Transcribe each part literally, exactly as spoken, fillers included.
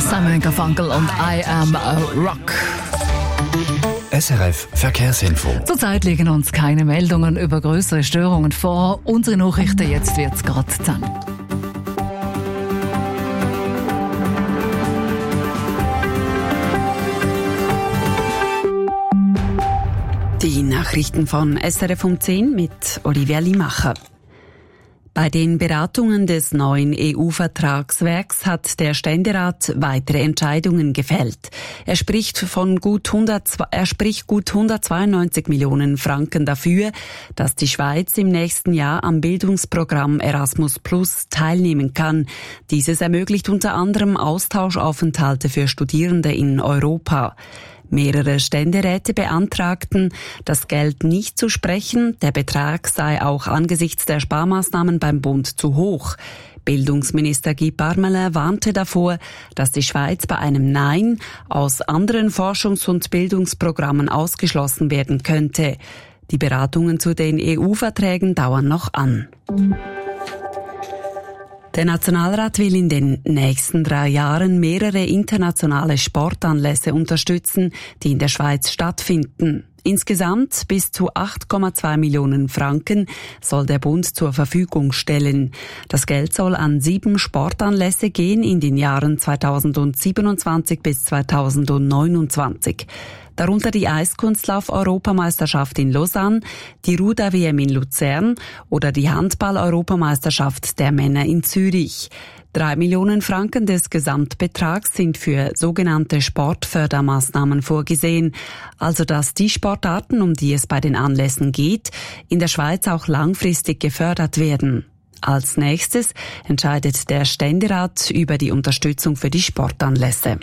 Simon Garfunkel und I Am a Rock. S R F Verkehrsinfo. Zurzeit liegen uns keine Meldungen über größere Störungen vor. Unsere Nachrichten, jetzt wird's gerade dann. Die Nachrichten von S R F um zehn mit Olivia Limacher. Bei den Beratungen des neuen E U-Vertragswerks hat der Ständerat weitere Entscheidungen gefällt. Er spricht von gut hundert, er spricht gut hundertzweiundneunzig Millionen Franken dafür, dass die Schweiz im nächsten Jahr am Bildungsprogramm Erasmus Plus teilnehmen kann. Dieses ermöglicht unter anderem Austauschaufenthalte für Studierende in Europa. Mehrere Ständeräte beantragten, das Geld nicht zu sprechen. Der Betrag sei auch angesichts der Sparmaßnahmen beim Bund zu hoch. Bildungsminister Guy Parmelin warnte davor, dass die Schweiz bei einem Nein aus anderen Forschungs- und Bildungsprogrammen ausgeschlossen werden könnte. Die Beratungen zu den E U-Verträgen dauern noch an. Der Nationalrat will in den nächsten drei Jahren mehrere internationale Sportanlässe unterstützen, die in der Schweiz stattfinden. Insgesamt bis zu acht Komma zwei Millionen Franken soll der Bund zur Verfügung stellen. Das Geld soll an sieben Sportanlässe gehen in den Jahren zweitausendsiebenundzwanzig bis zweitausendneunundzwanzig. Darunter die Eiskunstlauf-Europameisterschaft in Lausanne, die Ruder-W M in Luzern oder die Handball-Europameisterschaft der Männer in Zürich. Drei Millionen Franken des Gesamtbetrags sind für sogenannte Sportfördermaßnahmen vorgesehen, also dass die Sportarten, um die es bei den Anlässen geht, in der Schweiz auch langfristig gefördert werden. Als nächstes entscheidet der Ständerat über die Unterstützung für die Sportanlässe.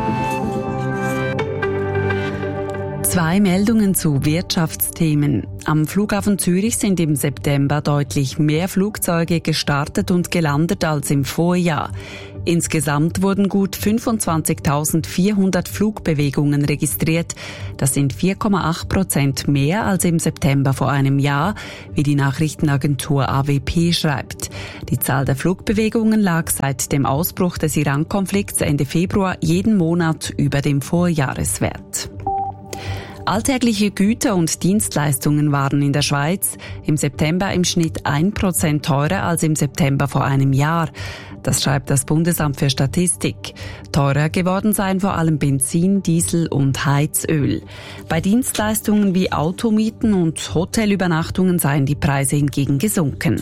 Zwei Meldungen zu Wirtschaftsthemen. Am Flughafen Zürich sind im September deutlich mehr Flugzeuge gestartet und gelandet als im Vorjahr. Insgesamt wurden gut fünfundzwanzigtausendvierhundert Flugbewegungen registriert. Das sind vier Komma acht Prozent mehr als im September vor einem Jahr, wie die Nachrichtenagentur A W P schreibt. Die Zahl der Flugbewegungen lag seit dem Ausbruch des Iran-Konflikts Ende Februar jeden Monat über dem Vorjahreswert. Alltägliche Güter und Dienstleistungen waren in der Schweiz im September im Schnitt ein Prozent teurer als im September vor einem Jahr. Das schreibt das Bundesamt für Statistik. Teurer geworden seien vor allem Benzin, Diesel und Heizöl. Bei Dienstleistungen wie Automieten und Hotelübernachtungen seien die Preise hingegen gesunken.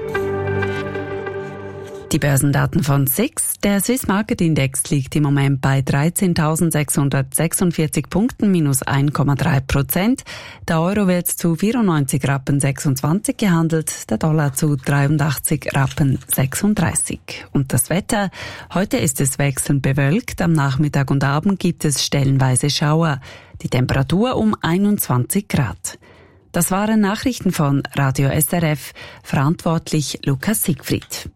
Die Börsendaten von S I X. Der Swiss Market Index liegt im Moment bei dreizehntausendsechshundertsechsundvierzig Punkten, minus eins Komma drei Prozent. Der Euro wird zu vierundneunzig Rappen sechsundzwanzig gehandelt, der Dollar zu dreiundachtzig Rappen sechsunddreißig. Und das Wetter? Heute ist es wechselnd bewölkt, am Nachmittag und Abend gibt es stellenweise Schauer. Die Temperatur um einundzwanzig Grad. Das waren Nachrichten von Radio S R F, verantwortlich Lukas Siegfried.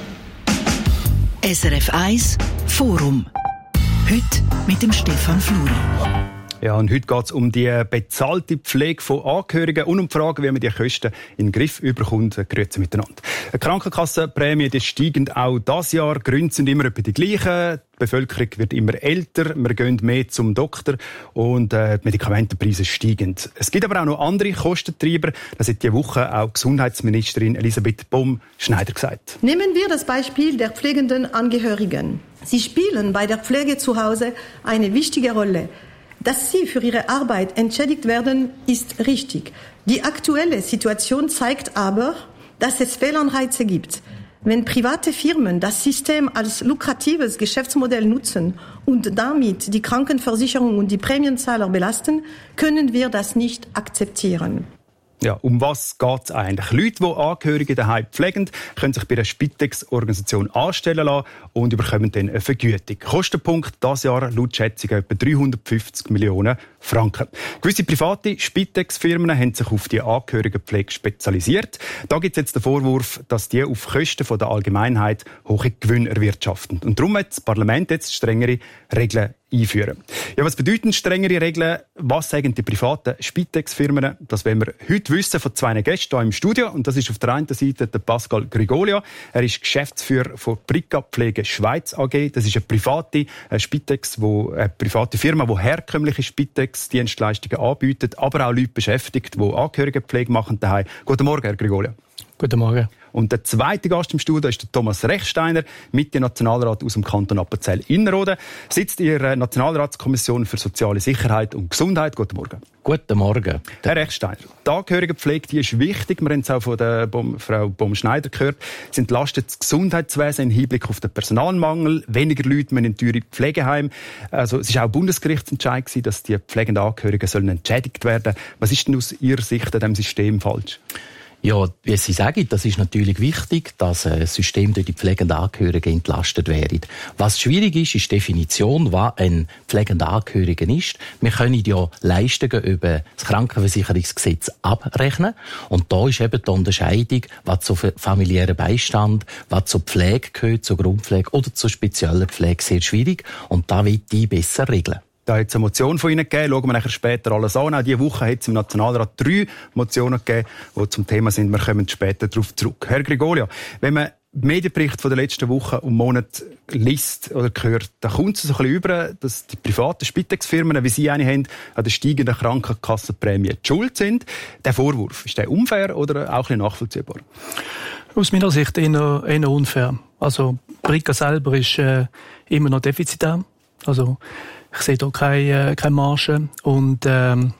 S R F eins Forum. Heute mit dem Stefan Fluri. Ja, und heute geht es um die bezahlte Pflege von Angehörigen und um die Frage, wie man die Kosten in den Griff überkommt. Grüezi miteinander. Die Krankenkassenprämien die steigen auch dieses Jahr. Die Gründe sind immer etwa die gleichen. Die Bevölkerung wird immer älter, wir gehen mehr zum Doktor und äh, die Medikamentenpreise steigen. Es gibt aber auch noch andere Kostentreiber. Das hat diese Woche auch Gesundheitsministerin Elisabeth Bom-Schneider gesagt. Nehmen wir das Beispiel der pflegenden Angehörigen. Sie spielen bei der Pflege zu Hause eine wichtige Rolle. Dass sie für ihre Arbeit entschädigt werden, ist richtig. Die aktuelle Situation zeigt aber, dass es Fehlanreize gibt. Wenn private Firmen das System als lukratives Geschäftsmodell nutzen und damit die Krankenversicherung und die Prämienzahler belasten, können wir das nicht akzeptieren. Ja, um was geht es eigentlich? Leute, die Angehörige daheim pflegen, können sich bei einer Spitex-Organisation anstellen lassen und bekommen dann eine Vergütung. Kostenpunkt dieses Jahr laut Schätzung etwa dreihundertfünfzig Millionen Franken. Gewisse private Spitex-Firmen haben sich auf die Angehörigenpflege spezialisiert. Da gibt es jetzt den Vorwurf, dass die auf Kosten der Allgemeinheit hohe Gewinne erwirtschaften. Und darum hat das Parlament jetzt strengere Regeln einführen. Ja, was bedeuten strengere Regeln? Was sagen die privaten Spitex-Firmen? Das wollen wir heute wissen von zwei Gästen hier im Studio. Und das ist auf der einen Seite der Pascal Grigolia. Er ist Geschäftsführer von Bricka Pflege Pflege Schweiz A G. Das ist eine private eine Spitex, wo, eine private Firma, die herkömmliche Spitex-Dienstleistungen anbietet, aber auch Leute beschäftigt, die Angehörigenpflege machen daheim. Guten Morgen, Herr Grigolia. Guten Morgen. Und der zweite Gast im Studio ist der Thomas Rechsteiner, Mitte-Nationalrat aus dem Kanton Appenzell-Innerrhoden. Sitzt in der Nationalratskommission für soziale Sicherheit und Gesundheit. Guten Morgen. Guten Morgen. Herr Rechsteiner, die Angehörigenpflege, die ist wichtig. Wir haben es auch von der Bom, Frau Bom-Schneider gehört. Es entlastet das Gesundheitswesen im Hinblick auf den Personalmangel. Weniger Leute müssen in teure Pflegeheime. Also, es war auch Bundesgerichtsentscheid gewesen, dass die pflegenden Angehörigen sollen entschädigt werden. Was ist denn aus Ihrer Sicht an diesem System falsch? Ja, wie Sie sagen, das ist natürlich wichtig, dass ein System durch die pflegenden Angehörigen entlastet wird. Was schwierig ist, ist die Definition, was ein pflegender Angehöriger ist. Wir können ja Leistungen über das Krankenversicherungsgesetz abrechnen. Und da ist eben die Unterscheidung, was zu familiären Beistand, was zur Pflege gehört, zur Grundpflege oder zur speziellen Pflege, sehr schwierig. Und da wird die besser regeln. Da hat es eine Motion von Ihnen gegeben. Schauen wir nachher später alles an. Auch diese Woche hat es im Nationalrat drei Motionen gegeben, die zum Thema sind. Wir kommen später darauf zurück. Herr Grigolia, wenn man den Medienbericht von der letzten Woche und Monate liest oder hört, dann kommt es so ein bisschen über, dass die privaten Spitex-Firmen, wie Sie eine haben, an der steigenden Krankenkassenprämie schuld sind. Der Vorwurf, ist der unfair oder auch ein bisschen nachvollziehbar? Aus meiner Sicht eher, eher unfair. Also, Brica selber ist äh, immer noch defizitär. Also, ich sehe hier keine, keine Marge. Und ähm,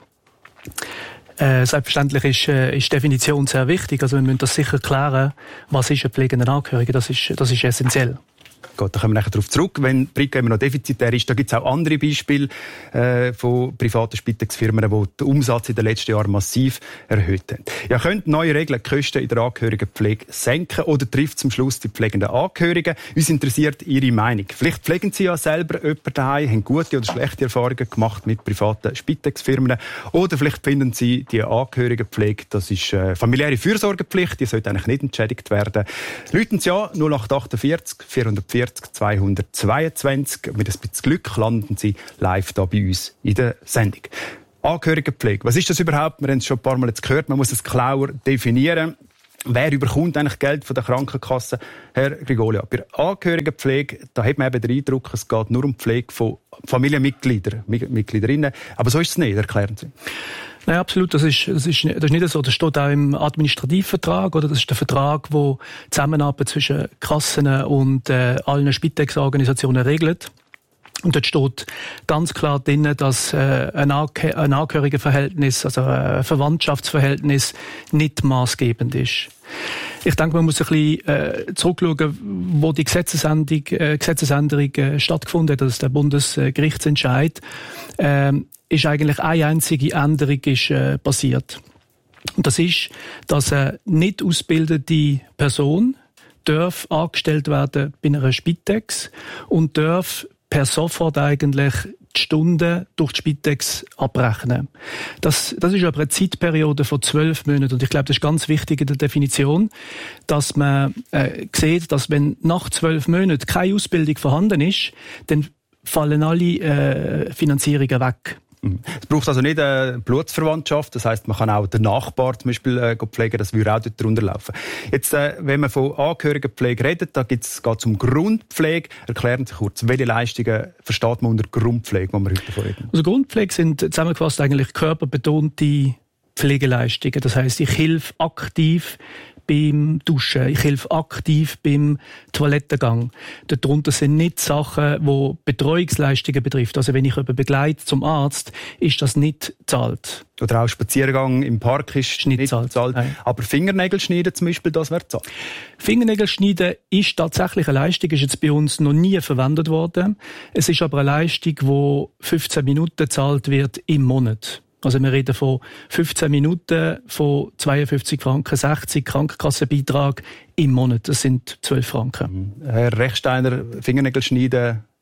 äh, selbstverständlich ist, äh, ist die Definition sehr wichtig. Also wir müssen das sicher klären, was ist ein pflegender Angehöriger. Das ist, das ist essentiell. Gut, da kommen wir nachher darauf zurück. Wenn Brica immer noch defizitär ist, da gibt es auch andere Beispiele äh, von privaten Spitex-Firmen, die den Umsatz in den letzten Jahren massiv erhöht haben. Ja, können neue Regeln die Kosten in der Angehörigenpflege senken oder trifft zum Schluss die pflegenden Angehörigen? Uns interessiert Ihre Meinung. Vielleicht pflegen Sie ja selber jemanden daheim, haben gute oder schlechte Erfahrungen gemacht mit privaten Spitex-Firmen. Oder vielleicht finden Sie, die Angehörigenpflege, das ist äh, familiäre Fürsorgepflicht, die sollte eigentlich nicht entschädigt werden. Läuten Sie an null acht achtundvierzig vierhundertvierzig zweihundertzweiundzwanzig. Mit ein bisschen Glück landen Sie live da bei uns in der Sendung. Angehörigenpflege. Was ist das überhaupt? Wir haben es schon ein paar Mal jetzt gehört. Man muss es genauer definieren. Wer überkommt eigentlich Geld von der Krankenkasse? Herr Grigolia, bei der Angehörigenpflege, da hat man eben den Eindruck, es geht nur um die Pflege von Familienmitgliedern, Mitgliederinnen. Aber so ist es nicht, erklären Sie. Nein, absolut. Das ist, das ist, das ist nicht so. Das steht auch im Administrativvertrag, oder? Das ist der Vertrag, der die Zusammenarbeit zwischen Kassen und äh, allen Spitex-Organisationen regelt. Und dort steht ganz klar drin, dass äh, ein, Angeh- ein Angehörigenverhältnis, also ein Verwandtschaftsverhältnis, nicht maßgebend ist. Ich denke, man muss ein bisschen äh, zurückschauen, wo die Gesetzesänderung, äh, Gesetzesänderung äh, stattgefunden hat, also der Bundesgerichtsentscheid. Äh, ist eigentlich eine einzige Änderung ist, äh, passiert. Und das ist, dass eine nicht ausgebildete Person darf angestellt werden bei einer Spitex und darf per sofort eigentlich die Stunden durch die Spitex abrechnen. Das, das ist aber eine Zeitperiode von zwölf Monaten. Und ich glaube, das ist ganz wichtig in der Definition, dass man äh, sieht, dass wenn nach zwölf Monaten keine Ausbildung vorhanden ist, dann fallen alle äh, Finanzierungen weg. Es braucht also nicht eine Blutsverwandtschaft, das heisst, man kann auch den Nachbar zum Beispiel äh, pflegen, das würde auch dort drunter laufen. Jetzt, äh, wenn man von Angehörigenpflege redet, da geht es um Grundpflege. Erklären Sie kurz, welche Leistungen versteht man unter Grundpflege, die wir heute davon reden? Also Grundpflege sind zusammengefasst eigentlich körperbetonte Pflegeleistungen. Das heisst, ich helfe aktiv beim Duschen, ich helfe aktiv beim Toilettengang. Darunter sind nicht Sachen, die Betreuungsleistungen betrifft. Also wenn ich jemanden begleite zum Arzt, ist das nicht gezahlt. Oder auch Spaziergang im Park ist, ist nicht gezahlt. Aber Fingernägel schneiden zum Beispiel, das wäre gezahlt. Fingernägel schneiden ist tatsächlich eine Leistung, ist jetzt bei uns noch nie verwendet worden. Es ist aber eine Leistung, die fünfzehn Minuten gezahlt wird im Monat. Also wir reden von fünfzehn Minuten, von zweiundfünfzig Franken, sechzig Krankenkassenbeitrag im Monat. Das sind zwölf Franken. Herr Rechsteiner, Fingernägel schneiden,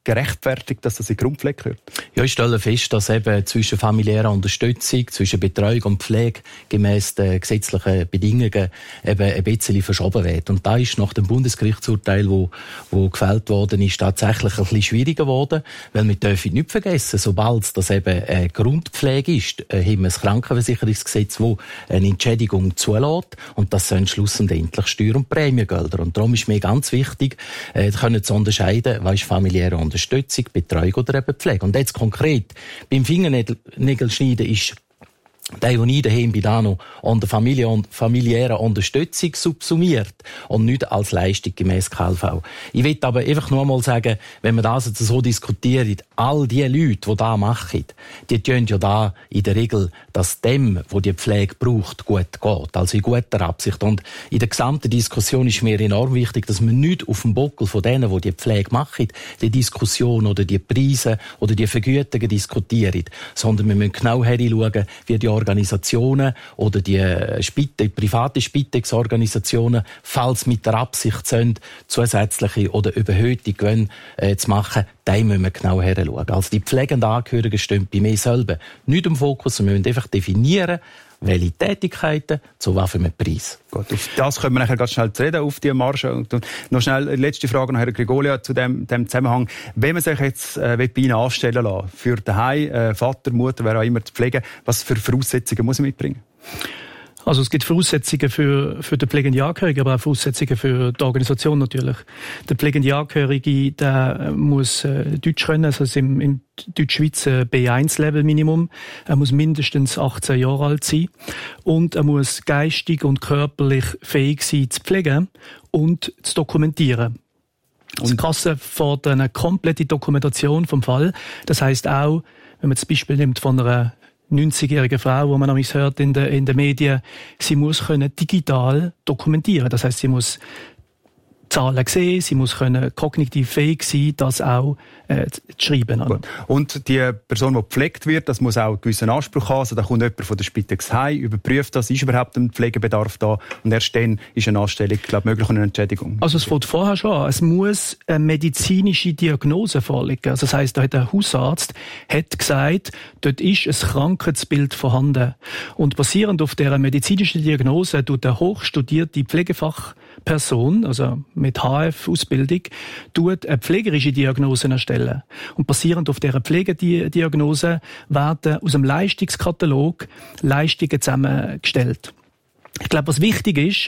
gerechtfertigt, dass das in die Grundpflege gehört? Ja, ich stelle fest, dass eben zwischen familiärer Unterstützung, zwischen Betreuung und Pflege gemäss den gesetzlichen Bedingungen eben ein bisschen verschoben wird. Und da ist nach dem Bundesgerichtsurteil, wo, wo gefällt worden ist, tatsächlich ein bisschen schwieriger geworden, weil wir dürfen nicht vergessen, sobald das eben eine Grundpflege ist, haben wir das Krankenversicherungsgesetz, das eine Entschädigung zulässt, und das sind schlussendlich Steuer- und Prämiegelder. Und darum ist mir ganz wichtig, äh, können zu unterscheiden, was ist familiäre Unterstützung, Betreuung oder eben Pflege. Und jetzt konkret, beim Fingernägelschneiden ist der, den ich daheim bin, da noch an der Familie und familiären Unterstützung subsumiert und nicht als Leistung gemäss K L V. Ich will aber einfach nur einmal sagen, wenn wir das jetzt so diskutieren, all die Leute, die das machen, die tun ja da in der Regel, dass dem, der die Pflege braucht, gut geht. Also in guter Absicht. Und in der gesamten Diskussion ist mir enorm wichtig, dass wir nicht auf dem Buckel von denen, die die Pflege machen, die Diskussion oder die Preise oder die Vergütungen diskutieren, sondern wir müssen genau hinschauen, wie die Organisationen oder die Spite, private Spitex-Organisationen, falls mit der Absicht sind, zusätzliche oder überhöhte Gewinne äh, zu machen, da müssen wir genau hinschauen. Also die pflegenden Angehörigen stehen bei mir selber nicht im Fokus, wir müssen einfach definieren, welche Tätigkeiten, zu welchem Preis. Gut, auf das können wir nachher ganz schnell reden, auf die Marge. Und noch schnell eine letzte Frage an Herrn Gregolia zu dem, dem Zusammenhang. Wenn man sich jetzt äh, bei Ihnen anstellen lassen, für daheim, äh, Vater, Mutter, wer auch immer zu pflegen, was für Voraussetzungen muss man mitbringen? Also es gibt Voraussetzungen für, für den pflegenden Angehörigen, aber auch Voraussetzungen für die Organisation natürlich. Der pflegende Angehörige, der muss äh, Deutsch können, also im, im Deutschschweiz äh, B eins Level Minimum. Er muss mindestens achtzehn Jahre alt sein und er muss geistig und körperlich fähig sein zu pflegen und zu dokumentieren. Und die Kasse fordert eine komplette Dokumentation vom Fall. Das heisst auch, wenn man das Beispiel nimmt von einer neunzigjährige Frau, wo man noch hört in den, in den Medien, sie muss können digital dokumentieren. Das heißt, sie muss Zahlen sehen, sie muss können kognitiv fähig sein, das auch äh, zu schreiben. Gut. Und die Person, die gepflegt wird, das muss auch einen gewissen Anspruch haben. Also da kommt jemand von der Spitex heim, überprüft das, ist überhaupt ein Pflegebedarf da, und erst dann ist eine Anstellung, glaube ich, möglich und eine Entschädigung. Also es fängt vorher schon an. Es muss eine medizinische Diagnose vorliegen. Also das heisst, da hat der Hausarzt hat gesagt, dort ist ein Krankheitsbild vorhanden. Und basierend auf dieser medizinischen Diagnose tut eine hochstudierte Pflegefachperson, also mit H F-Ausbildung, tut eine pflegerische Diagnose erstellen. Und basierend auf dieser Pflegediagnose werden aus dem Leistungskatalog Leistungen zusammengestellt. Ich glaube, was wichtig ist,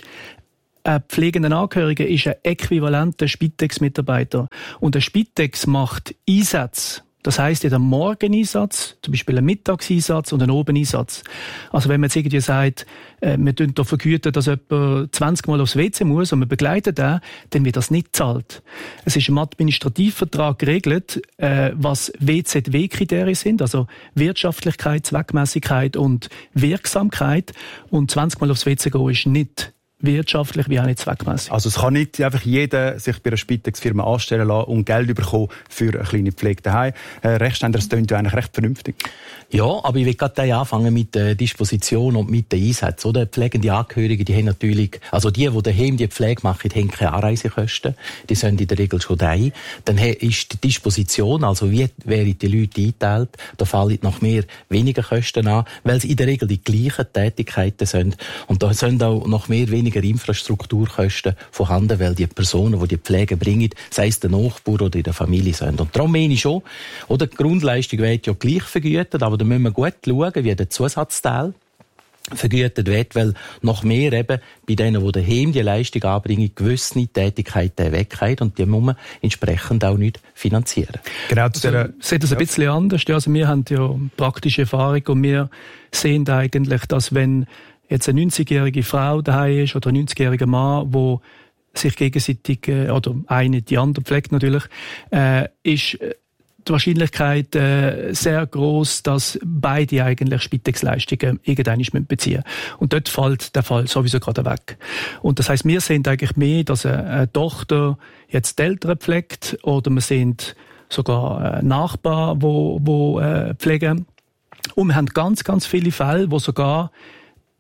ein pflegender Angehöriger ist ein äquivalenter Spitex-Mitarbeiter. Und ein Spitex macht Einsätze. Das heisst, in einem Morgeneinsatz, zum Beispiel einen Mittagseinsatz und einen Obeneinsatz. Also wenn man jetzt irgendwie sagt, äh, wir tun da vergüten, dass jemand zwanzig Mal aufs W C muss und wir begleiten den, dann wird das nicht gezahlt. Es ist im Administrativvertrag geregelt, äh, was W Z W-Kriterien sind, also Wirtschaftlichkeit, Zweckmässigkeit und Wirksamkeit. Und zwanzig Mal aufs W C gehen ist nicht wirtschaftlich wie auch nicht zweckmässig. Also es kann nicht einfach jeder sich bei einer Spitex-Firma anstellen lassen und Geld bekommen für eine kleine Pflege daheim. Äh, Rechtständer, das klingt ja eigentlich recht vernünftig. Ja, aber ich will gerade anfangen mit der Disposition und mit den Einsätzen. Oder? Pflegende Angehörige, die haben natürlich, also die, die daheim die Pflege machen, haben keine Anreisekosten. Die sind in der Regel schon daheim. Dann ist die Disposition, also wie wären die Leute eingeteilt, da fallen noch mehr weniger Kosten an, weil es in der Regel die gleichen Tätigkeiten sind. Und da sind auch noch mehr weniger Infrastrukturkosten vorhanden, weil die Personen, die die Pflege bringen, sei es der Nachbar oder in der Familie sind. Und darum meine ich schon, oder die Grundleistung wird ja gleich vergütet, aber da müssen wir gut schauen, wie der Zusatzteil vergütet wird, weil noch mehr eben bei denen, die daheim die Leistung anbringen, gewisse Tätigkeiten wegfallen und die muss man entsprechend auch nicht finanzieren. Genau, also, sieht das ein bisschen anders. Also wir haben ja praktische Erfahrung und wir sehen eigentlich, dass wenn jetzt eine neunzigjährige Frau daheim ist oder ein neunzigjähriger Mann, wo sich gegenseitig, äh, oder eine die andere pflegt natürlich, äh, ist die Wahrscheinlichkeit äh, sehr groß, dass beide eigentlich Spitex-Leistungen irgendwann beziehen müssen. Und dort fällt der Fall sowieso gerade weg. Und das heisst, wir sehen eigentlich mehr, dass eine, eine Tochter jetzt die Eltern pflegt, oder wir sehen sogar äh, Nachbarn, die, die äh, pflegen. Und wir haben ganz, ganz viele Fälle, wo sogar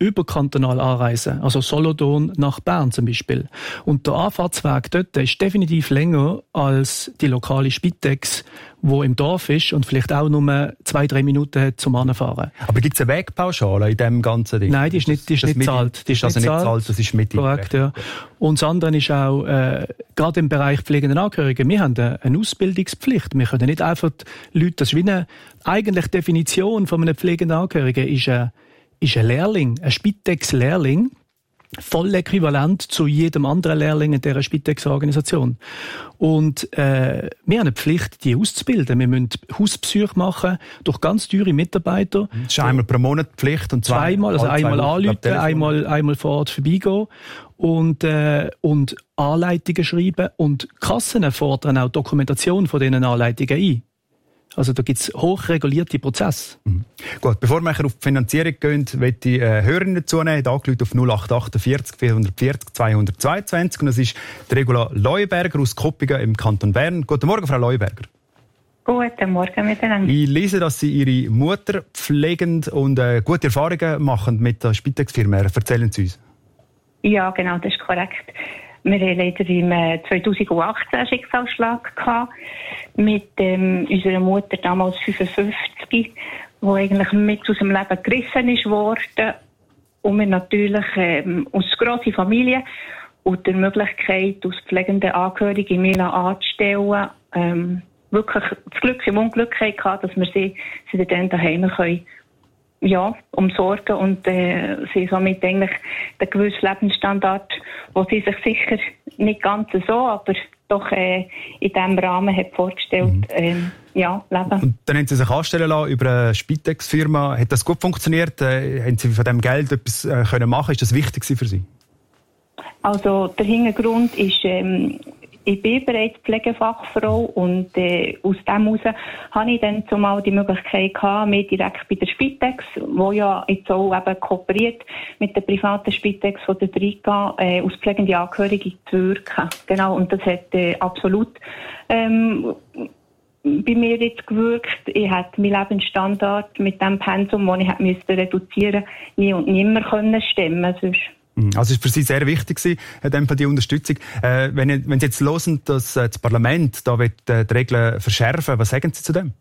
überkantonal anreisen, also Solothurn nach Bern zum Beispiel. Und der Anfahrtsweg dort ist definitiv länger als die lokale Spitex, wo im Dorf ist und vielleicht auch nur zwei, drei Minuten hat zum Anfahren. Aber gibt es eine Wegpauschale in dem ganzen Ding? Nein, die ist nicht, die ist nicht gezahlt. Die ist also nicht gezahlt, das ist mit korrekt, ja. Und das andere ist auch, äh, gerade im Bereich pflegenden Angehörigen, wir haben eine, eine Ausbildungspflicht. Wir können nicht einfach die Leute, das ist wie eine eigentliche Definition von einem pflegenden Angehörigen, ist ein, ist ein Lehrling, ein Spitex-Lehrling, voll äquivalent zu jedem anderen Lehrling in dieser Spitex-Organisation. Und äh, wir haben eine Pflicht, die auszubilden. Wir müssen Hauspsych machen durch ganz teure Mitarbeiter. Das ist einmal pro Monat Pflicht und zwei, zweimal, also einmal anrufen, einmal, einmal vor Ort vorbeigehen und, äh, und Anleitungen schreiben. Und Kassen fordern auch Dokumentation von diesen Anleitungen ein. Also da gibt es hochregulierte Prozesse. Mhm. Gut, bevor wir auf die Finanzierung gehen, möchte ich äh, Hörerinnen dazu nehmen. Da angerufen auf null acht achtundvierzig vierhundertvierzig zweihundertzweiundzwanzig. Und das ist die Regula Leuenberger aus Koppingen im Kanton Bern. Guten Morgen, Frau Leuenberger. Guten Morgen miteinander. Ich lese, dass Sie Ihre Mutter pflegen und äh, gute Erfahrungen machen mit der Spitex-Firma. Erzählen Sie uns. Ja, genau, das ist korrekt. Wir hatten leider im zweitausendachtzehn einen Schicksalsschlag gehabt mit ähm, unserer Mutter, damals fünfundfünfzig, die eigentlich mit aus dem Leben gerissen ist worden. Und wir natürlich ähm, aus grosser Familie und der Möglichkeit, als pflegende Angehörige in Milan anzustellen, ähm, wirklich das Glück im Unglück hatten, dass wir sie, sie dann daheim können ja, umsorgen und äh, sie somit eigentlich den gewissen Lebensstandard, wo sie sich sicher nicht ganz so, aber doch äh, in diesem Rahmen hat vorgestellt, mhm. äh, ja, leben. Und dann haben Sie sich anstellen lassen über eine Spitex-Firma. Hat das gut funktioniert? Äh, haben Sie von diesem Geld etwas äh, können machen? Ist das wichtig für Sie? Also der Hintergrund ist, ähm, ich bin bereits Pflegefachfrau und äh, aus dem heraus habe ich dann zumal die Möglichkeit gehabt, mich direkt bei der Spitex, wo ja jetzt auch eben kooperiert mit der privaten Spitex von der Briga, äh, als pflegende Angehörige zu wirken. Genau, und das hat äh, absolut ähm, bei mir jetzt gewirkt. Ich hätte meinen Lebensstandard mit dem Pensum, das ich hätte müssen reduzieren, nie und nimmer können stemmen sonst. Also es war für Sie sehr wichtig, die Unterstützung. Äh, wenn, wenn Sie jetzt hören, dass das Parlament da will, äh, die Regeln verschärfen, was sagen Sie zu dem?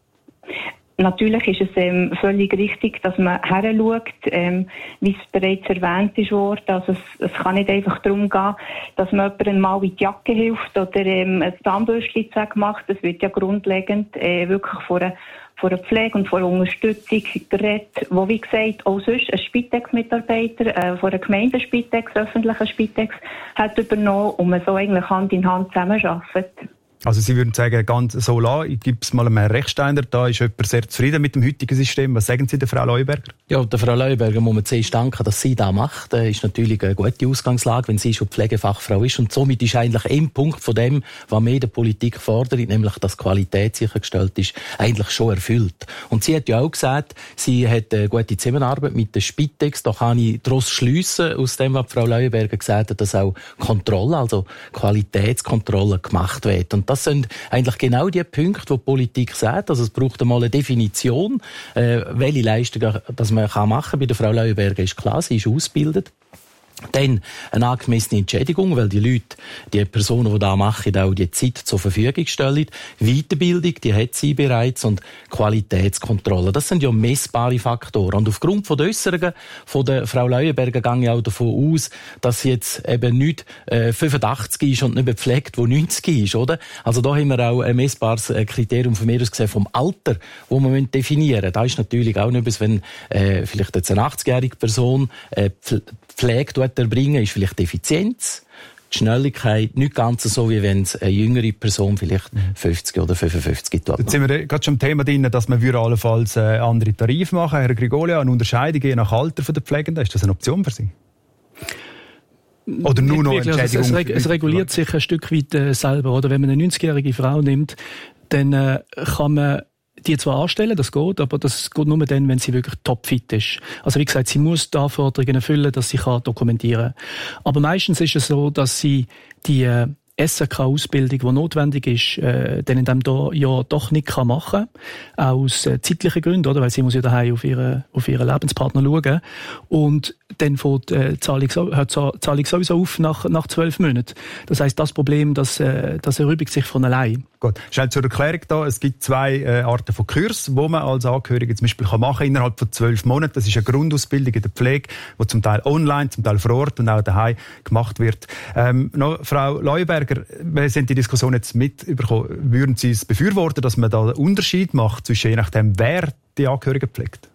Natürlich ist es ähm, völlig richtig, dass man heranschaut, ähm, wie es bereits erwähnt ist worden. Also es, es kann nicht einfach darum gehen, dass man jemandem mal in die Jacke hilft oder ähm, ein Zahnbürstchen macht. Das wird ja grundlegend äh, wirklich vor einer von der Pflege und von der Unterstützung geredet, wo, wie gesagt, auch sonst ein Spitex-Mitarbeiter äh, von der Gemeinde-Spitex, öffentlichen Spitex, hat übernommen und man so eigentlich Hand in Hand zusammenarbeitet. Also Sie würden sagen, ganz so lassen. Ich gebe es mal einem Rechsteiner, da ist jemand sehr zufrieden mit dem heutigen System. Was sagen Sie der Frau Leuenberger? Ja, der Frau Leuenberger muss man zuerst danken, dass sie das macht. Das ist natürlich eine gute Ausgangslage, wenn sie schon Pflegefachfrau ist. Und somit ist eigentlich ein Punkt von dem, was wir in der Politik fordern, nämlich, dass Qualität sichergestellt ist, eigentlich schon erfüllt. Und sie hat ja auch gesagt, sie hat eine gute Zusammenarbeit mit der Spitex. Da kann ich daraus schliessen, aus dem, was Frau Leuenberger gesagt hat, dass auch Kontrolle, also Qualitätskontrolle gemacht wird. Und das sind eigentlich genau die Punkte, die die Politik sagt. Also es braucht einmal eine Definition, äh, welche Leistungen dass man machen kann. Bei der Frau Leuenberger ist klar, sie ist ausgebildet. Dann eine angemessene Entschädigung, weil die Leute, die Personen, die das machen, auch die Zeit zur Verfügung stellen. Weiterbildung, die hat sie bereits und Qualitätskontrolle. Das sind ja messbare Faktoren. Und aufgrund von der Äusserungen von der Frau Leuenberger gehe ich auch davon aus, dass sie jetzt eben nicht äh, fünfundachtzig ist und nicht bepflegt, wo neunzig ist, oder? Also da haben wir auch ein messbares Kriterium von mir aus gesehen vom Alter, das wir definieren müssen. Da ist natürlich auch nicht etwas, wenn äh, vielleicht jetzt eine achtzigjährige Person äh, Pflege erbringen, ist vielleicht die Effizienz, die Schnelligkeit, nicht ganz so, wie wenn es eine jüngere Person vielleicht fünfzig oder fünfundfünfzig tut. Jetzt sind wir gerade schon am Thema drin, dass man allenfalls andere Tarife machen würde. Herr Grigolia, eine Unterscheidung je nach Alter der Pflegenden, ist das eine Option für Sie? Oder nur noch Entschädigung? Also es, es reguliert sich ein Stück weit äh, selber. Oder? Wenn man eine neunzigjährige Frau nimmt, dann äh, kann man die zwar anstellen, das geht, aber das geht nur dann, wenn sie wirklich topfit ist. Also wie gesagt, sie muss die Anforderungen erfüllen, dass sie kann dokumentieren kann. Aber meistens ist es so, dass sie die äh, S R K-Ausbildung, die notwendig ist, äh, dann in diesem Jahr doch nicht kann machen kann. Aus äh, zeitlichen Gründen, oder? Weil sie muss ja daheim auf ihren, auf ihren Lebenspartner schauen. Und dann fängt äh, die Zahlung, hört die Zahlung sowieso auf nach, nach zwölf Monaten. Das heisst, das Problem, das, äh, das erübrigt sich von allein. Gut, schnell zur Erklärung da. Es gibt zwei äh, Arten von Kurs, die man als Angehörige zum Beispiel kann machen innerhalb von zwölf Monaten. Das ist eine Grundausbildung in der Pflege, die zum Teil online, zum Teil vor Ort und auch daheim gemacht wird. Ähm, noch, Frau Leuenberger, wir sind die Diskussion jetzt mitbekommen. Würden Sie es befürworten, dass man da einen Unterschied macht zwischen je nachdem, wer die Angehörigen pflegt?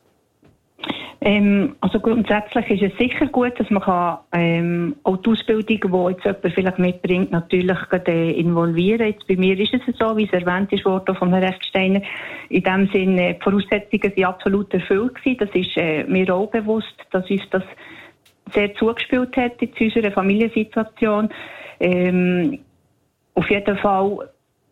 Ähm, also grundsätzlich ist es sicher gut, dass man kann, ähm, auch die Ausbildung, die jetzt jemand vielleicht mitbringt, natürlich äh, involvieren. Jetzt bei mir ist es so, wie es erwähnt ist worden von Herrn Rechsteiner. In dem Sinne, die Voraussetzungen sind absolut erfüllt gewesen. Das ist äh, mir auch bewusst, dass uns das sehr zugespielt hat in unserer Familiensituation. Ähm, auf jeden Fall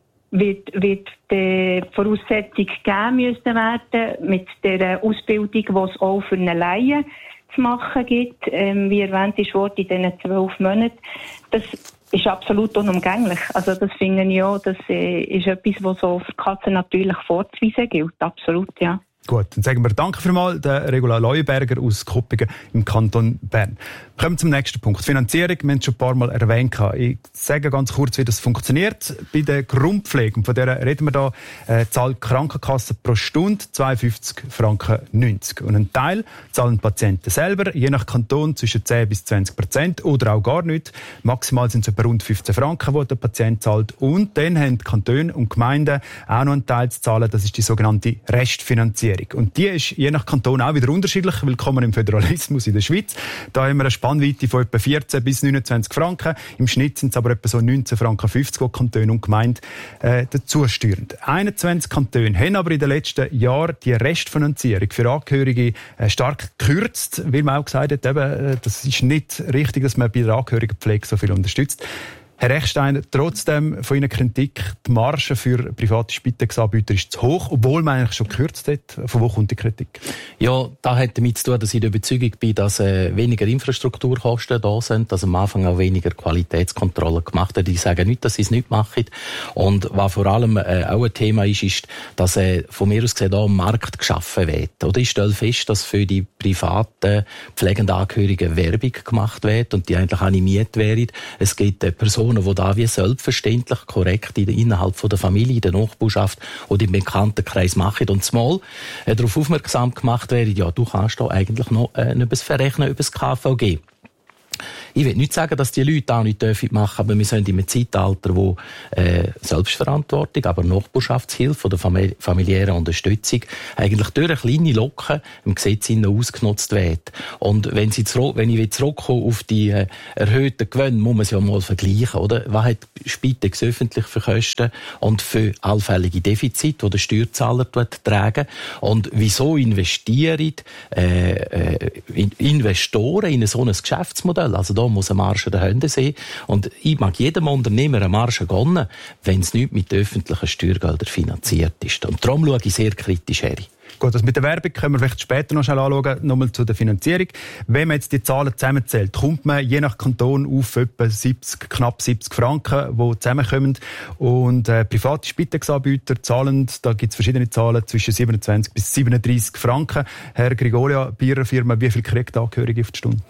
wird, wird die Voraussetzung gegeben müssen werden mit der Ausbildung, die es auch für eine Laie zu machen gibt, ähm, wie erwähnt ist worden, in diesen zwölf Monaten. Das ist absolut unumgänglich. Also das finde ich auch, das äh, ist etwas, was so für Katzen natürlich vorzuweisen gilt. Absolut, ja. Gut, dann sagen wir danke vielmals der Regula Leuenberger aus Koppingen im Kanton Bern. Wir kommen zum nächsten Punkt. Finanzierung, wir haben es schon ein paar Mal erwähnt. Ich sage ganz kurz, wie das funktioniert. Bei der Grundpflege, und von der reden wir da, äh, zahlt die Krankenkasse pro Stunde zweiundfünfzig Franken neunzig. Und einen Teil zahlen die Patienten selber, je nach Kanton zwischen zehn bis zwanzig Prozent oder auch gar nicht. Maximal sind es etwa rund fünfzehn Franken, die der Patient zahlt. Und dann haben die Kantone und Gemeinden auch noch einen Teil zu zahlen. Das ist die sogenannte Restfinanzierung. Und die ist je nach Kanton auch wieder unterschiedlich. Willkommen im Föderalismus in der Schweiz. Da haben wir eine Spannweite von etwa vierzehn bis neunundzwanzig Franken. Im Schnitt sind es aber etwa so neunzehn Franken fünfzig, die Kantone und Gemeinden äh, dazu steuern. einundzwanzig Kantone haben aber in den letzten Jahren die Restfinanzierung für Angehörige äh, stark gekürzt, weil man auch gesagt hat, eben, äh, das ist nicht richtig, dass man bei der Angehörigenpflege so viel unterstützt. Herr Rechsteiner, trotzdem von Ihnen Kritik, die Marge für private Spitex-Anbieter ist zu hoch, obwohl man eigentlich schon gekürzt hat. Von wo kommt die Kritik? Ja, das hat damit zu tun, dass ich der Überzeugung bin, dass äh, weniger Infrastrukturkosten da sind, dass am Anfang auch weniger Qualitätskontrollen gemacht werden. Ich sage nicht, dass sie es nicht machen. Und was vor allem äh, auch ein Thema ist, ist, dass äh, von mir aus gesehen da ein Markt geschaffen wird. Oder ich stelle fest, dass für die privaten pflegenden Angehörigen Werbung gemacht wird und die eigentlich animiert werden. Es gibt äh, Personen, die da wie selbstverständlich korrekt innerhalb von der Familie, in der Nachbarschaft oder im Bekanntenkreis machen und zumal äh, darauf aufmerksam gemacht werden, ja, du kannst da eigentlich noch äh, etwas verrechnen über das K V G. Ich will nicht sagen, dass die Leute auch nicht dürfen machen, aber wir sind in einem Zeitalter, wo äh, Selbstverantwortung, aber Nachbarschaftshilfe oder famili- familiäre Unterstützung eigentlich durch eine kleine Locke im Gesetz ausgenutzt wird. Und wenn, sie zurück, wenn ich zurückkomme auf die äh, erhöhten Gewinne, muss man sie ja mal vergleichen, oder? Was hat Spitex öffentlich für Kosten und für allfällige Defizite, die der Steuerzahler tragen? Und wieso investieren äh, äh, Investoren in so ein Geschäftsmodell? Also da muss eine Marge dahinter sein. Und ich mag jedem Unternehmer eine Marge gönnen, wenn es nicht mit öffentlichen Steuergeldern finanziert ist. Und darum schaue ich sehr kritisch her. Gut, das mit der Werbung können wir vielleicht später noch schnell anschauen. Nochmal zu der Finanzierung. Wenn man jetzt die Zahlen zusammenzählt, kommt man je nach Kanton auf etwa siebzig, knapp siebzig Franken, die zusammenkommen. Und äh, private Spitex-Anbieter zahlen, da gibt es verschiedene Zahlen, zwischen siebenundzwanzig bis siebenunddreissig Franken. Herr Grigolia, bei Ihrer Firma, wie viel kriegt der Angehörige auf die Stunde?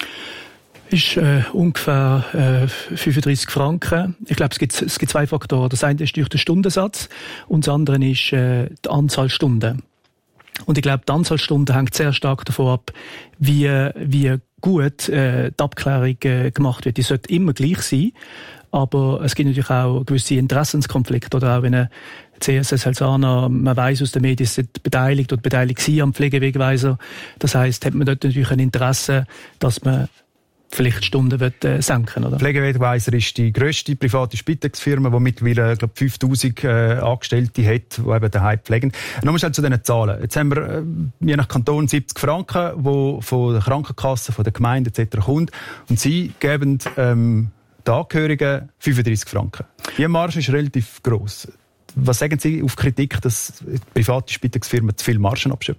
Ist äh, ungefähr äh, fünfunddreissig Franken. Ich glaube, es gibt, es gibt zwei Faktoren. Das eine ist durch den Stundensatz und das andere ist äh, die Anzahl Stunden. Und ich glaube, die Anzahl Stunden hängt sehr stark davon ab, wie, wie gut äh, die Abklärung äh, gemacht wird. Die sollte immer gleich sein, aber es gibt natürlich auch gewisse Interessenskonflikte. Oder auch wenn eine C S S Helzana, man weiss aus den Medien, sind beteiligt oder beteiligt sie am Pflegewegweiser. Das heisst, hat man dort natürlich ein Interesse, dass man vielleicht Stunden wird, äh, senken, oder? Pflegewegweiser ist die grösste private Spitex-Firma, die mittlerweile, glaube fünftausend äh, Angestellte hat, die eben daheim pflegen. Nochmal schnell zu diesen Zahlen. Jetzt haben wir äh, je nach Kanton siebzig Franken, die von der Krankenkasse, von der Gemeinde et cetera kommt. Und Sie geben ähm, den Angehörigen fünfunddreissig Franken. Die Marge ist relativ gross. Was sagen Sie auf Kritik, dass private Spitex-Firmen zu viel Margen abschöpfen?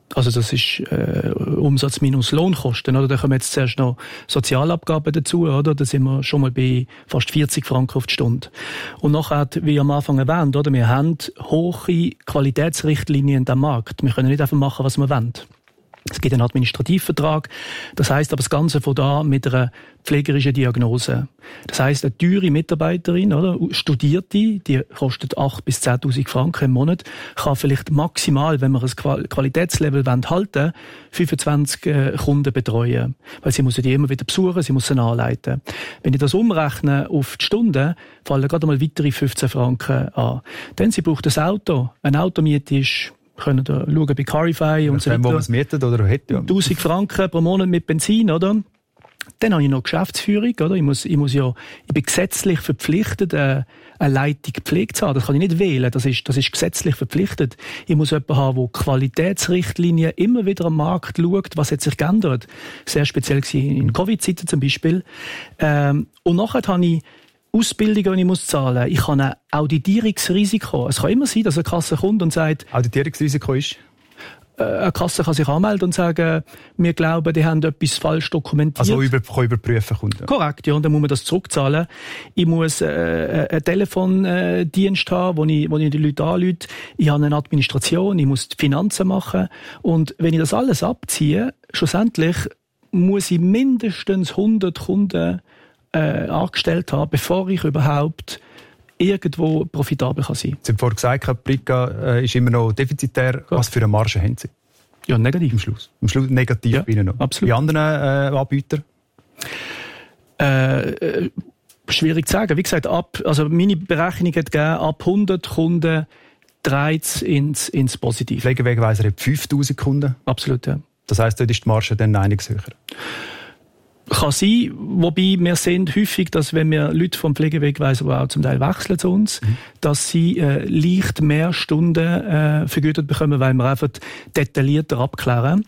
Also das ist äh, Umsatz minus Lohnkosten, oder? Da kommen jetzt zuerst noch Sozialabgaben dazu, oder? Da sind wir schon mal bei fast vierzig Franken auf die Stunde. Und nachher, wie am Anfang erwähnt, oder? Wir haben hohe Qualitätsrichtlinien in diesem Markt. Wir können nicht einfach machen, was wir wollen. Es gibt einen Administrativvertrag. Das heisst aber das Ganze von da mit einer pflegerischen Diagnose. Das heisst, eine teure Mitarbeiterin, oder, Studierte, die kostet acht bis zehntausend Franken im Monat, kann vielleicht maximal, wenn wir ein Qualitätslevel halten wollen, fünfundzwanzig äh, Kunden betreuen. Weil sie muss die immer wieder besuchen, sie muss sie anleiten. Wenn ich das umrechne auf die Stunde, fallen gerade mal weitere fünfzehn Franken an. Dann sie braucht ein Auto. Ein Automiete ist können da schauen bei Carify und so weiter. Wo man es mietet oder hätte, ja. tausend Franken pro Monat mit Benzin, oder? Dann habe ich noch Geschäftsführung, oder? Ich muss, ich muss ja, ich bin gesetzlich verpflichtet, eine, eine Leitung Pflege zu haben. Das kann ich nicht wählen. Das ist, das ist gesetzlich verpflichtet. Ich muss jemanden haben, der Qualitätsrichtlinien immer wieder am Markt schaut, was hat sich geändert. Sehr speziell gewesen in Covid-Zeiten zum Beispiel. Ähm, und nachher habe ich Ausbildungen, die ich muss zahlen muss. Ich habe ein Auditierungsrisiko. Es kann immer sein, dass eine Kasse kommt und sagt... Auditierungsrisiko ist? Äh, eine Kasse kann sich anmelden und sagen, wir glauben, die haben etwas falsch dokumentiert. Also über, kann überprüfen Kunden. Korrekt, ja. Und dann muss man das zurückzahlen. Ich muss äh, einen Telefondienst haben, wo ich, wo ich die Leute anrufe. Ich habe eine Administration, ich muss die Finanzen machen. Und wenn ich das alles abziehe, schlussendlich muss ich mindestens hundert Kunden Äh, angestellt haben, bevor ich überhaupt irgendwo profitabel kann sein kann. Sie haben vorhin gesagt, die Briga äh, ist immer noch defizitär. Ja. Was für eine Marge haben Sie? Ja, negativ. Am Schluss. Am Schluss negativ ja, bei Ihnen noch. Absolut. Bei anderen äh, Anbietern? Äh, äh, schwierig zu sagen. Wie gesagt, ab, also meine Berechnung hat gegeben, ab hundert Kunden dreht es ins, ins Positive. Pflegewegweiser hat fünftausend Kunden? Absolut, ja. Das heisst, dort ist die Marge dann einiges höher? Kann sein, wobei wir sehen häufig, dass wenn wir Leute vom Pflegewegweiser, die auch zum Teil wechseln zu uns, mhm. dass sie äh, leicht mehr Stunden äh, vergütet bekommen, weil wir einfach detaillierter abklären.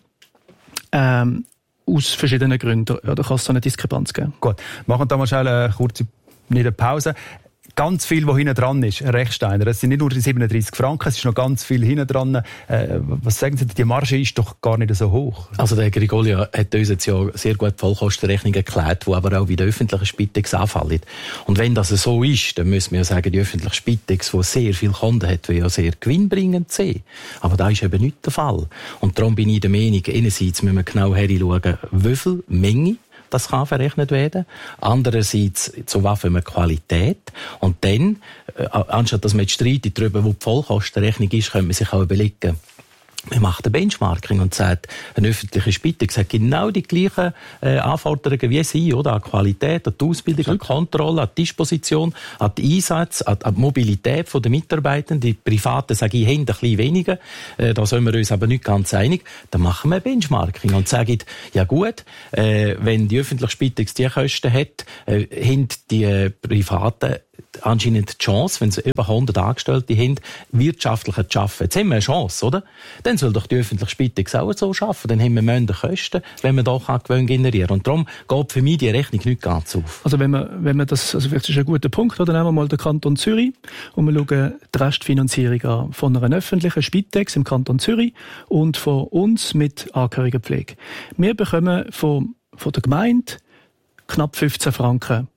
Ähm, aus verschiedenen Gründen. Ja, da kann es so eine Diskrepanz geben. Gut, machen wir da mal schnell eine kurze eine Pause. Ganz viel, was hinten dran ist, Herr Rechsteiner. Es sind nicht nur die siebenunddreissig Franken, es ist noch ganz viel hinten dran. Äh, was sagen Sie, die Marge ist doch gar nicht so hoch. Also der Grigolio hat uns jetzt ja sehr gut die Vollkostenrechnung erklärt, die aber auch wie der öffentliche Spitex anfällt. Und wenn das so ist, dann müssen wir ja sagen, die öffentliche Spitex, die sehr viele Kunden hat, will ja sehr gewinnbringend sein. Aber da ist eben nicht der Fall. Und darum bin ich der Meinung, einerseits müssen wir genau hinschauen, wie viel Menge das kann verrechnet werden. Andererseits zu was für eine Qualität. Und dann, äh, anstatt dass man jetzt streitet darüber, wo die Vollkostenrechnung ist, könnte man sich auch überlegen, man macht ein Benchmarking und sagt, eine öffentliche Spitex hat genau die gleichen äh, Anforderungen wie Sie, oder? An Qualität, an die Ausbildung, an die Kontrolle, an die Disposition, an den Einsatz, an, an die Mobilität der Mitarbeitenden. Die Privaten, sage ich, haben ein bisschen weniger. Äh, da sind wir uns aber nicht ganz einig. Dann machen wir ein Benchmarking und sagen, ja gut, äh, wenn die öffentliche Spitex die Kosten hat, äh, haben die äh, Privaten anscheinend die Chance, wenn sie über hundert Angestellte haben, wirtschaftlicher zu arbeiten. Jetzt haben wir eine Chance, oder? Dann soll doch die öffentliche Spitex auch so arbeiten. Dann haben wir mehr Kosten, wenn wir doch Gewinn generieren. Und darum geht für mich die Rechnung nicht ganz auf. Also wenn wir, wenn wir das, also das ist ein guter Punkt, oder? Dann nehmen wir mal den Kanton Zürich und wir schauen die Restfinanzierung an von einer öffentlichen Spitex im Kanton Zürich und von uns mit Angehörigenpflege. Wir bekommen von, von der Gemeinde knapp fünfzehn Franken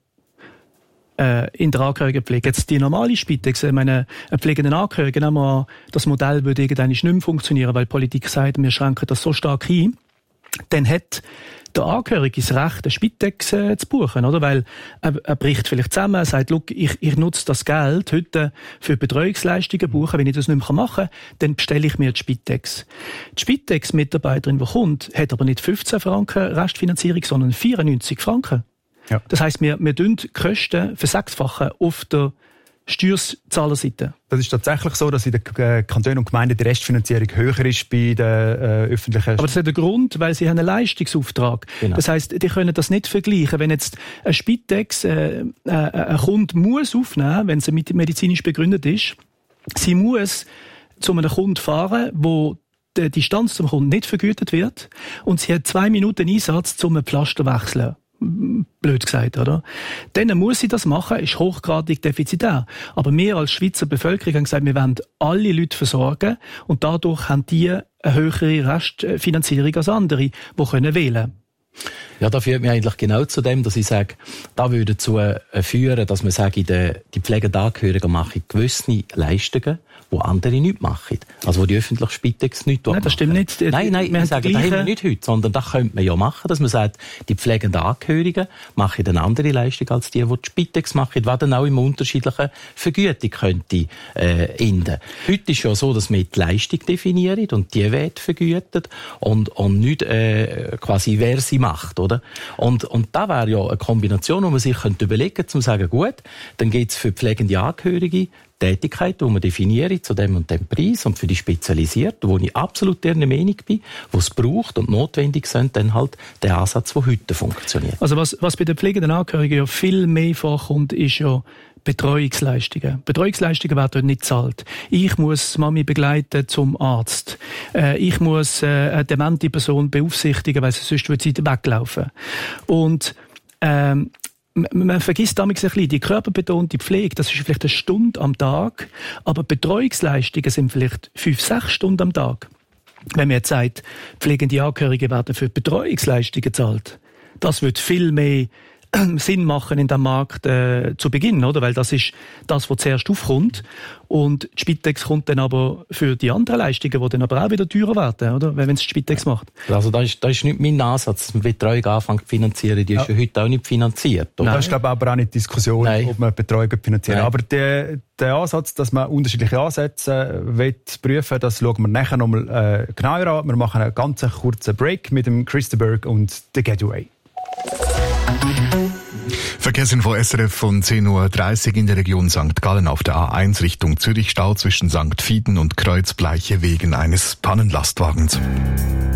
in der Angehörigenpflege. Jetzt die normale Spitex, ich meine, ein pflegenden Angehörigen, nehmen wir an, das Modell würde irgendwann nicht mehr funktionieren, weil die Politik sagt, wir schränken das so stark ein, dann hat der Angehörige das Recht, eine Spitex äh, zu buchen, oder? Weil er, er bricht vielleicht zusammen, er sagt, look, ich, ich nutze das Geld heute für Betreuungsleistungen buchen, wenn ich das nicht mehr machen kann, dann bestelle ich mir die Spitex. Die Spitex-Mitarbeiterin, die kommt, hat aber nicht fünfzehn Franken Restfinanzierung, sondern vierundneunzig Franken. Ja. Das heisst, wir, wir tun die Kosten versechsfachen auf der Steuerzahlerseite. Das ist tatsächlich so, dass in den Kantonen und Gemeinden die Restfinanzierung höher ist bei den äh, öffentlichen... Aber das hat einen Grund, weil sie haben einen Leistungsauftrag. Genau. Das heisst, die können das nicht vergleichen. Wenn jetzt ein Spitex äh, äh, ein Kunde muss aufnehmen, wenn sie medizinisch begründet ist, sie muss zu einem Kunden fahren, wo die Distanz zum Kunden nicht vergütet wird und sie hat zwei Minuten Einsatz, um ein Pflaster zu wechseln. blöd gesagt, oder? Dann muss sie das machen, ist hochgradig defizitär. Aber wir als Schweizer Bevölkerung haben gesagt, wir wollen alle Leute versorgen und dadurch haben die eine höhere Restfinanzierung als andere, die können wählen. Ja, da führt mich eigentlich genau zu dem, dass ich sage, da würde dazu führen, dass man sage, die, die pflegenden Angehörigen machen gewisse Leistungen, die andere nicht machen. Also wo die öffentliche Spitex nicht machen. Nein, das stimmt nicht. Nein, nein, wir sagen, das haben wir nicht heute, sondern das könnte man ja machen, dass man sagt, die pflegenden Angehörigen machen eine andere Leistung als die, die die Spitex machen, was dann auch in unterschiedlichen Vergütung könnte äh, enden. Heute ist ja so, dass wir die Leistung definieren und die wird vergütet und, und nicht äh, quasi wer sie macht, oder? Und, und da wäre ja eine Kombination, wo man sich könnte überlegen könnte, um zu sagen, gut, dann gibt es für pflegende Angehörige Tätigkeiten, die man definiert zu dem und dem Preis und für die Spezialisierten, wo ich absolut der Meinung bin, wo es braucht und notwendig sind, dann halt der Ansatz, der heute funktioniert. Also was, was bei den pflegenden Angehörigen ja viel mehr vorkommt, ist ja Betreuungsleistungen. Betreuungsleistungen werden dort nicht gezahlt. Ich muss Mami begleiten zum Arzt. Äh, ich muss äh, eine demente Person beaufsichtigen, weil sie sonst würde sie weglaufen. Und ähm, man vergisst damals ein bisschen, die körperbetonte Pflege, das ist vielleicht eine Stunde am Tag, aber Betreuungsleistungen sind vielleicht fünf, sechs Stunden am Tag. Wenn man jetzt sagt, pflegende Angehörige werden für Betreuungsleistungen gezahlt, das wird viel mehr Sinn machen in dem Markt äh, zu Beginn, oder? Weil das ist das, was zuerst aufkommt. Und die Spitex kommt dann aber für die anderen Leistungen, die dann aber auch wieder teurer werden, oder? Wenn es die Spitex macht. Also da ist, da ist nicht mein Ansatz, dass man Betreuung anfängt zu finanzieren. Die ist ja, ja heute auch nicht finanziert. Oder? Das ist, glaube ich, aber auch nicht die Diskussion, Nein. ob man Betreuung finanzieren. Nein. Aber der, der Ansatz, dass man unterschiedliche Ansätze will prüfen, das schauen wir nachher nochmal äh, genauer an. Wir machen einen ganz kurzen Break mit dem Christenberg und The Getaway. Verkehrsinfo S R F von zehn Uhr dreißig in der Region Sankt Gallen auf der A eins Richtung Zürich, Stau zwischen Sankt Fieden und Kreuzbleiche wegen eines Pannenlastwagens.